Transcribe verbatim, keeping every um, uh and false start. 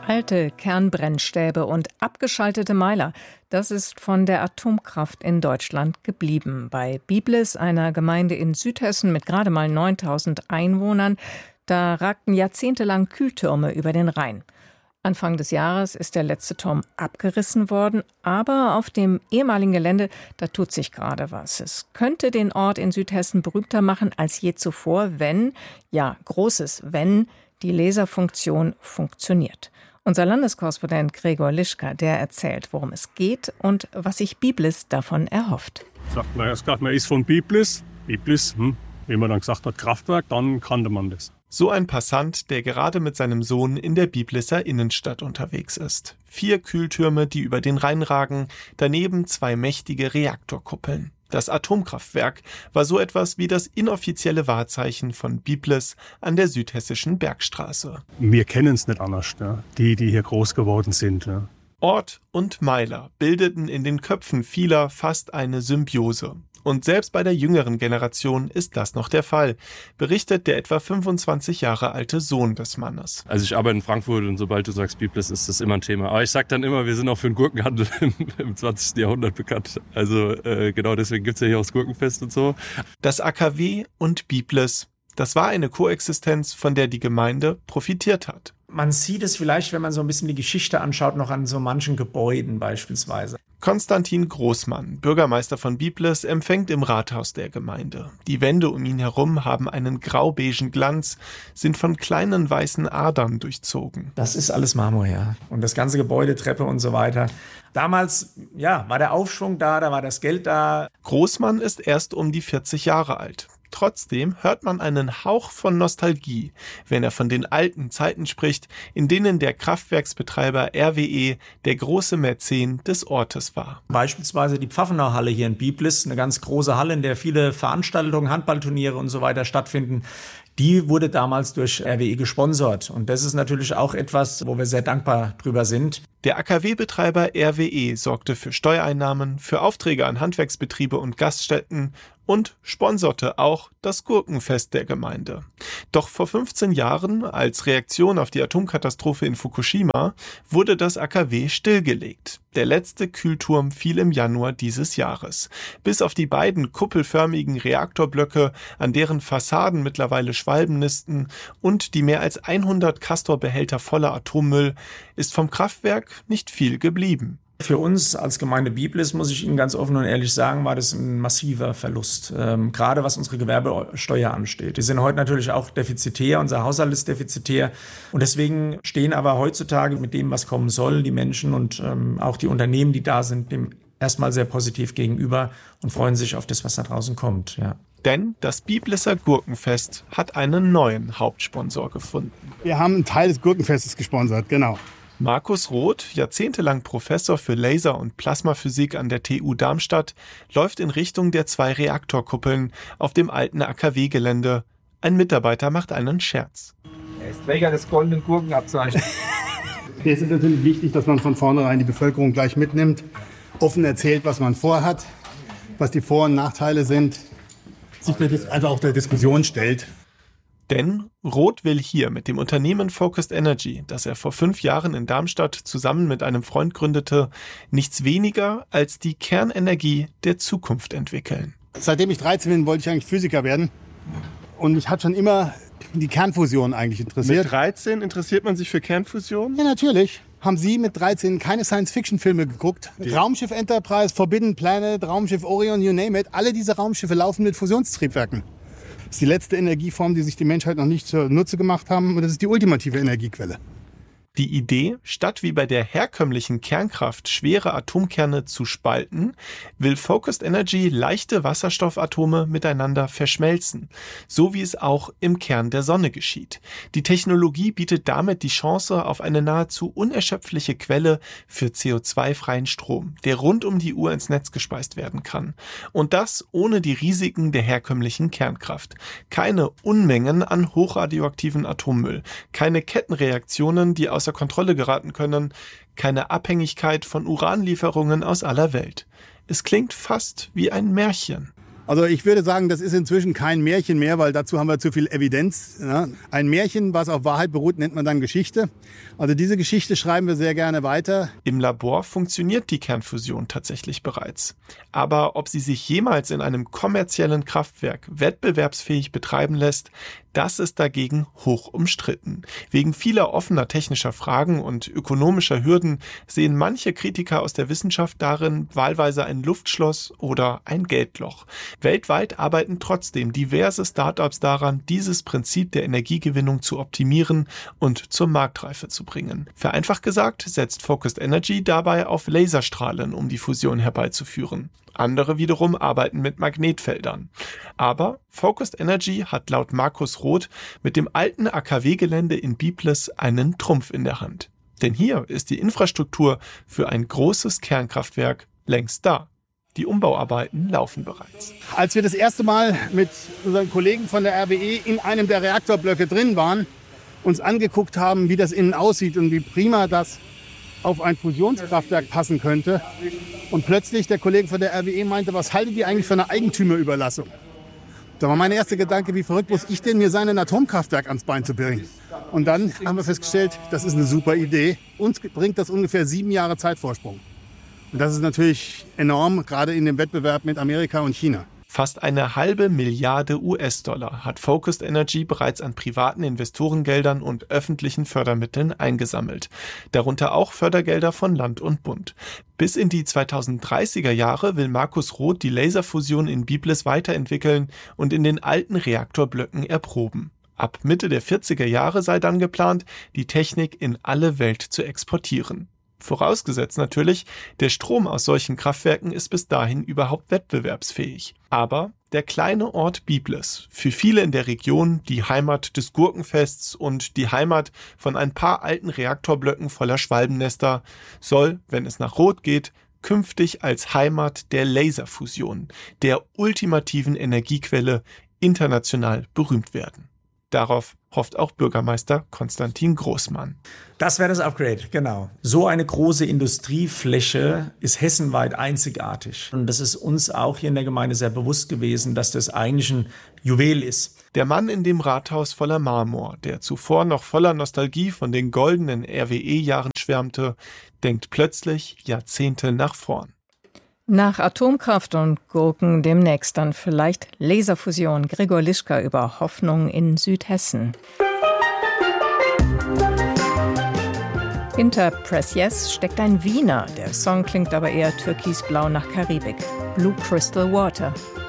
Alte Kernbrennstäbe und abgeschaltete Meiler, das ist von der Atomkraft in Deutschland geblieben. Bei Biblis, einer Gemeinde in Südhessen mit gerade mal neuntausend Einwohnern, da ragten jahrzehntelang Kühltürme über den Rhein. Anfang des Jahres ist der letzte Turm abgerissen worden, aber auf dem ehemaligen Gelände, da tut sich gerade was. Es könnte den Ort in Südhessen berühmter machen als je zuvor, wenn, ja, großes Wenn, die Laserfunktion funktioniert. Unser Landeskorrespondent Gregor Lischka, der erzählt, worum es geht und was sich Biblis davon erhofft. Sagt man erst gerade, man ist von Biblis. Biblis, hm, wie man dann gesagt hat, Kraftwerk, dann kannte man das. So ein Passant, der gerade mit seinem Sohn in der Biblisser Innenstadt unterwegs ist. Vier Kühltürme, die über den Rhein ragen, daneben zwei mächtige Reaktorkuppeln. Das Atomkraftwerk war so etwas wie das inoffizielle Wahrzeichen von Biblis an der südhessischen Bergstraße. Wir kennen es nicht anders, ja, die, die hier groß geworden sind. Ja. Ort und Meiler bildeten in den Köpfen vieler fast eine Symbiose. Und selbst bei der jüngeren Generation ist das noch der Fall, berichtet der etwa fünfundzwanzig Jahre alte Sohn des Mannes. Also ich arbeite in Frankfurt und sobald du sagst Biblis, ist das immer ein Thema. Aber ich sag dann immer, wir sind auch für den Gurkenhandel im, im zwanzigsten Jahrhundert bekannt. Also äh, genau deswegen gibt's ja hier auch das Gurkenfest und so. Das A K W und Biblis, das war eine Koexistenz, von der die Gemeinde profitiert hat. Man sieht es vielleicht, wenn man so ein bisschen die Geschichte anschaut, noch an so manchen Gebäuden beispielsweise. Konstantin Großmann, Bürgermeister von Biblis, empfängt im Rathaus der Gemeinde. Die Wände um ihn herum haben einen grau-beigen Glanz, sind von kleinen weißen Adern durchzogen. Das ist alles Marmor, ja. Und das ganze Gebäude, Treppe und so weiter. Damals, ja, war der Aufschwung da, da war das Geld da. Großmann ist erst um die vierzig Jahre alt. Trotzdem hört man einen Hauch von Nostalgie, wenn er von den alten Zeiten spricht, in denen der Kraftwerksbetreiber R W E der große Mäzen des Ortes war. Beispielsweise die Pfaffenau-Halle hier in Biblis, eine ganz große Halle, in der viele Veranstaltungen, Handballturniere und so weiter stattfinden. Die wurde damals durch R W E gesponsert. Und das ist natürlich auch etwas, wo wir sehr dankbar drüber sind. Der A K W-Betreiber R W E sorgte für Steuereinnahmen, für Aufträge an Handwerksbetriebe und Gaststätten und sponserte auch das Gurkenfest der Gemeinde. Doch vor fünfzehn Jahren, als Reaktion auf die Atomkatastrophe in Fukushima, wurde das A K W stillgelegt. Der letzte Kühlturm fiel im Januar dieses Jahres. Bis auf die beiden kuppelförmigen Reaktorblöcke, an deren Fassaden mittlerweile Schwalben nisten, und die mehr als hundert Castor-Behälter voller Atommüll, ist vom Kraftwerk nicht viel geblieben. Für uns als Gemeinde Biblis, muss ich Ihnen ganz offen und ehrlich sagen, war das ein massiver Verlust, ähm, gerade was unsere Gewerbesteuer ansteht. Die sind heute natürlich auch defizitär, unser Haushalt ist defizitär und deswegen stehen aber heutzutage mit dem, was kommen soll, die Menschen und ähm, auch die Unternehmen, die da sind, dem erstmal sehr positiv gegenüber und freuen sich auf das, was da draußen kommt. Ja. Denn das Biblisser Gurkenfest hat einen neuen Hauptsponsor gefunden. Wir haben einen Teil des Gurkenfestes gesponsert, genau. Markus Roth, jahrzehntelang Professor für Laser- und Plasmaphysik an der T U Darmstadt, läuft in Richtung der zwei Reaktorkuppeln auf dem alten A K W-Gelände. Ein Mitarbeiter macht einen Scherz. Er ist Träger des goldenen Gurkenabzeichens. Es ist natürlich wichtig, dass man von vornherein die Bevölkerung gleich mitnimmt, offen erzählt, was man vorhat, was die Vor- und Nachteile sind, sich einfach auch der Diskussion stellt. Denn Roth will hier mit dem Unternehmen Focused Energy, das er vor fünf Jahren in Darmstadt zusammen mit einem Freund gründete, nichts weniger als die Kernenergie der Zukunft entwickeln. Seitdem ich dreizehn bin, wollte ich eigentlich Physiker werden. Und mich hat schon immer die Kernfusion eigentlich interessiert. Mit dreizehn interessiert man sich für Kernfusion? Ja, natürlich. Haben Sie mit dreizehn keine Science-Fiction-Filme geguckt? Die. Raumschiff Enterprise, Forbidden Planet, Raumschiff Orion, you name it. Alle diese Raumschiffe laufen mit Fusionstriebwerken. Das ist die letzte Energieform, die sich die Menschheit noch nicht zunutze gemacht haben. Und das ist die ultimative Energiequelle. Die Idee, statt wie bei der herkömmlichen Kernkraft schwere Atomkerne zu spalten, will Focused Energy leichte Wasserstoffatome miteinander verschmelzen, so wie es auch im Kern der Sonne geschieht. Die Technologie bietet damit die Chance auf eine nahezu unerschöpfliche Quelle für C O zwei freien Strom, der rund um die Uhr ins Netz gespeist werden kann. Und das ohne die Risiken der herkömmlichen Kernkraft. Keine Unmengen an hochradioaktiven Atommüll, keine Kettenreaktionen, die aus außer Kontrolle geraten können, keine Abhängigkeit von Uranlieferungen aus aller Welt. Es klingt fast wie ein Märchen. Also ich würde sagen, das ist inzwischen kein Märchen mehr, weil dazu haben wir zu viel Evidenz. Ja. Ein Märchen, was auf Wahrheit beruht, nennt man dann Geschichte. Also diese Geschichte schreiben wir sehr gerne weiter. Im Labor funktioniert die Kernfusion tatsächlich bereits. Aber ob sie sich jemals in einem kommerziellen Kraftwerk wettbewerbsfähig betreiben lässt, das ist dagegen hoch umstritten. Wegen vieler offener technischer Fragen und ökonomischer Hürden sehen manche Kritiker aus der Wissenschaft darin wahlweise ein Luftschloss oder ein Geldloch. Weltweit arbeiten trotzdem diverse Startups daran, dieses Prinzip der Energiegewinnung zu optimieren und zur Marktreife zu bringen. Vereinfacht gesagt setzt Focused Energy dabei auf Laserstrahlen, um die Fusion herbeizuführen. Andere wiederum arbeiten mit Magnetfeldern. Aber Focused Energy hat laut Markus Roth mit dem alten A K W-Gelände in Biblis einen Trumpf in der Hand. Denn hier ist die Infrastruktur für ein großes Kernkraftwerk längst da. Die Umbauarbeiten laufen bereits. Als wir das erste Mal mit unseren Kollegen von der R W E in einem der Reaktorblöcke drin waren, uns angeguckt haben, wie das innen aussieht und wie prima das auf ein Fusionskraftwerk passen könnte. Und plötzlich der Kollege von der R W E meinte, was haltet ihr eigentlich für eine Eigentümerüberlassung? Da war mein erster Gedanke, wie verrückt muss ich denn, mir sein Atomkraftwerk ans Bein zu bringen? Und dann haben wir festgestellt, das ist eine super Idee. Uns bringt das ungefähr sieben Jahre Zeitvorsprung. Und das ist natürlich enorm, gerade in dem Wettbewerb mit Amerika und China. Fast eine halbe Milliarde U S-Dollar hat Focused Energy bereits an privaten Investorengeldern und öffentlichen Fördermitteln eingesammelt. Darunter auch Fördergelder von Land und Bund. Bis in die zweitausenddreißiger Jahre will Markus Roth die Laserfusion in Biblis weiterentwickeln und in den alten Reaktorblöcken erproben. Ab Mitte der vierziger Jahre sei dann geplant, die Technik in alle Welt zu exportieren. Vorausgesetzt natürlich, der Strom aus solchen Kraftwerken ist bis dahin überhaupt wettbewerbsfähig. Aber der kleine Ort Biblis, für viele in der Region die Heimat des Gurkenfests und die Heimat von ein paar alten Reaktorblöcken voller Schwalbennester, soll, wenn es nach Roth geht, künftig als Heimat der Laserfusion, der ultimativen Energiequelle, international berühmt werden. Darauf hofft auch Bürgermeister Konstantin Großmann. Das wäre das Upgrade, genau. So eine große Industriefläche ist hessenweit einzigartig. Und das ist uns auch hier in der Gemeinde sehr bewusst gewesen, dass das eigentlich ein Juwel ist. Der Mann in dem Rathaus voller Marmor, der zuvor noch voller Nostalgie von den goldenen R W E-Jahren schwärmte, denkt plötzlich Jahrzehnte nach vorn. Nach Atomkraft und Gurken demnächst dann vielleicht Laserfusion. Gregor Lischka über Hoffnung in Südhessen. Hinter Press Yes steckt ein Wiener. Der Song klingt aber eher türkisblau nach Karibik. Blue Crystal Water.